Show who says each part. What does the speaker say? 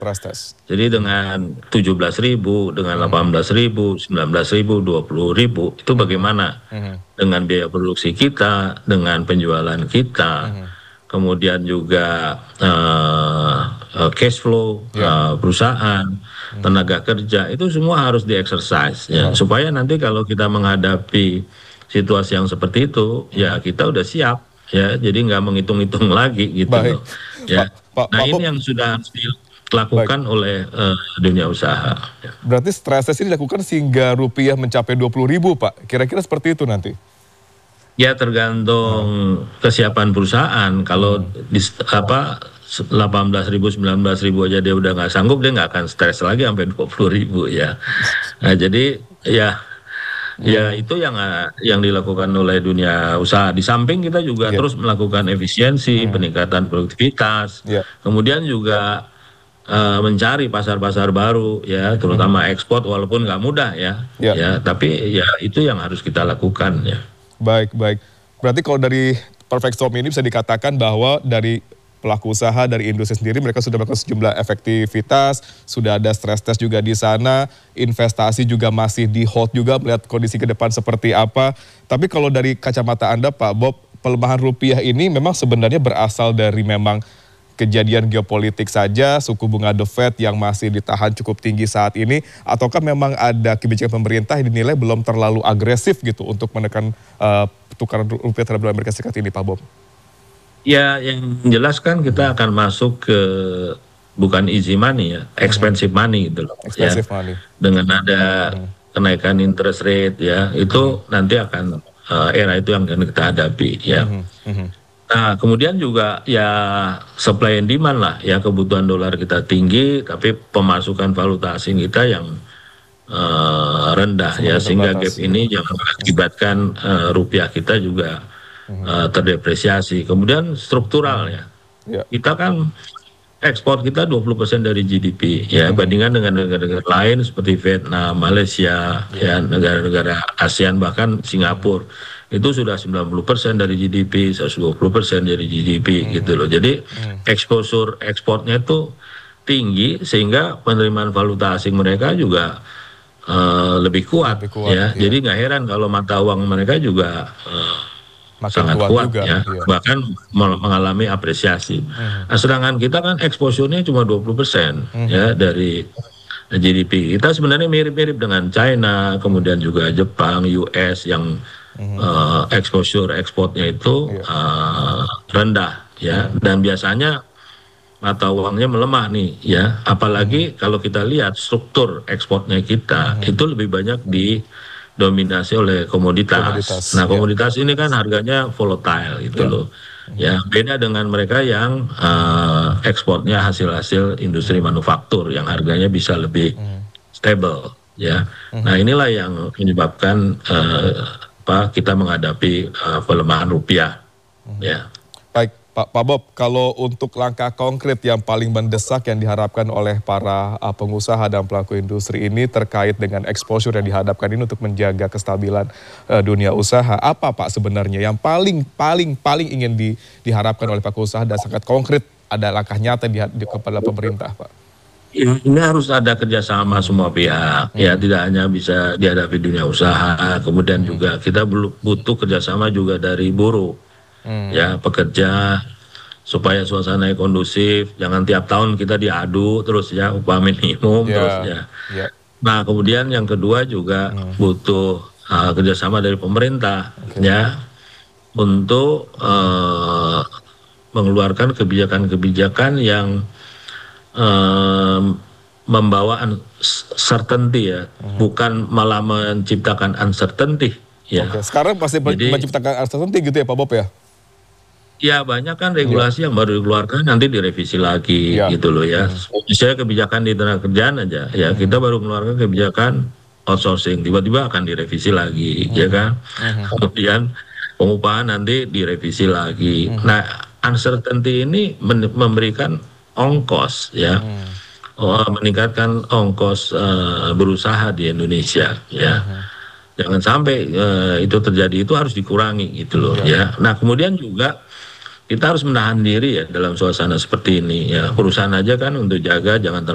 Speaker 1: Prastes.
Speaker 2: Jadi dengan 17.000, dengan 18.000, 19.000, 20.000, itu bagaimana dengan biaya produksi kita, dengan penjualan kita, kemudian juga cash flow perusahaan, tenaga kerja, itu semua harus di-exercise ya, supaya nanti kalau kita menghadapi situasi yang seperti itu, ya kita udah siap ya, jadi nggak menghitung-hitung lagi gitu loh. Ya. Nah ini yang sudah harus dilakukan oleh dunia usaha.
Speaker 1: Berarti stress test ini dilakukan sehingga rupiah mencapai 20.000, Pak. Kira-kira seperti itu nanti?
Speaker 2: Ya tergantung kesiapan perusahaan. Kalau di 18.000, 19.000 aja dia udah nggak sanggup, dia nggak akan stres lagi sampai 20.000 ya. Nah jadi ya itu yang dilakukan oleh dunia usaha. Di samping kita juga terus melakukan efisiensi, peningkatan produktivitas, kemudian juga mencari pasar-pasar baru ya, terutama ekspor, walaupun nggak mudah ya, tapi ya itu yang harus kita lakukan ya.
Speaker 1: Baik. Berarti kalau dari Perfect Storm ini bisa dikatakan bahwa dari pelaku usaha, dari industri sendiri, mereka sudah melakukan sejumlah efektivitas, sudah ada stress test juga di sana, investasi juga masih di hold juga, melihat kondisi ke depan seperti apa. Tapi kalau dari kacamata Anda, Pak Bob, pelemahan rupiah ini memang sebenarnya berasal dari memang kejadian geopolitik saja, suku bunga The Fed yang masih ditahan cukup tinggi saat ini, ataukah memang ada kebijakan pemerintah yang dinilai belum terlalu agresif gitu untuk menekan tukaran rupiah terhadap dolar Amerika Serikat ini, Pak Bob?
Speaker 2: Ya, yang jelas kan kita akan masuk ke bukan easy money ya, expensive money gitu loh.
Speaker 1: Expensive money.
Speaker 2: Dengan ada kenaikan interest rate ya, itu nanti akan era itu yang akan kita hadapi ya. Nah, kemudian juga ya supply and demand lah ya, kebutuhan dolar kita tinggi, tapi pemasukan valuta asing kita yang rendah ya, sehingga gap ini jangan mengakibatkan rupiah kita juga terdepresiasi. Kemudian struktural ya, kita kan ekspor kita 20% dari GDP ya, bandingkan dengan negara-negara lain seperti Vietnam, Malaysia, ya negara-negara ASEAN, bahkan Singapura. Itu sudah 90% dari GDP, 120% dari GDP gitu loh. Jadi exposure ekspornya itu tinggi, sehingga penerimaan valuta asing mereka juga lebih kuat ya. Jadi nggak heran kalau mata uang mereka juga sangat kuat ya, bahkan mengalami apresiasi. Nah, sedangkan kita kan exposure-nya cuma 20% ya dari GDP. Kita sebenarnya mirip-mirip dengan China, kemudian juga Jepang, US yang exposure ekspornya itu rendah ya, dan biasanya mata uangnya melemah nih ya, apalagi kalau kita lihat struktur ekspornya kita itu lebih banyak didominasi oleh komoditas. Nah, komoditas ini kan harganya volatile gitu loh. Ya, beda dengan mereka yang ekspornya hasil-hasil industri manufaktur yang harganya bisa lebih stable ya. Nah, inilah yang menyebabkan kita menghadapi pelemahan rupiah ya.
Speaker 1: Baik, Pak Bob, kalau untuk langkah konkret yang paling mendesak yang diharapkan oleh para pengusaha dan pelaku industri ini terkait dengan exposure yang dihadapkan ini untuk menjaga kestabilan dunia usaha, apa Pak sebenarnya yang paling ingin diharapkan oleh pelaku usaha dan sangat konkret, ada langkah nyata kepada pemerintah, Pak?
Speaker 2: Ini harus ada kerjasama semua pihak ya, tidak hanya bisa dihadapi dunia usaha, kemudian juga kita butuh kerjasama juga dari buruh ya, pekerja, supaya suasana kondusif, jangan tiap tahun kita diadu terus ya, upah minimum terus ya. Nah, kemudian yang kedua juga butuh kerjasama dari pemerintah ya, untuk mengeluarkan kebijakan-kebijakan yang membawa certainty ya, bukan malah menciptakan uncertainty ya.
Speaker 1: Sekarang pasti menciptakan uncertainty gitu ya, Pak Bob ya?
Speaker 2: Ya, banyak kan regulasi yang baru dikeluarkan nanti direvisi lagi gitu loh ya. Misalnya kebijakan di tenaga kerjaan aja ya, kita baru mengeluarkan kebijakan outsourcing, tiba-tiba akan direvisi lagi ya kan. Kemudian pengupahan nanti direvisi lagi. Nah, uncertainty ini memberikan ongkos ya, meningkatkan ongkos berusaha di Indonesia ya. Jangan sampai itu terjadi, itu harus dikurangi gitu loh ya. Nah, kemudian juga kita harus menahan diri ya dalam suasana seperti ini ya. Perusahaan aja kan untuk jaga jangan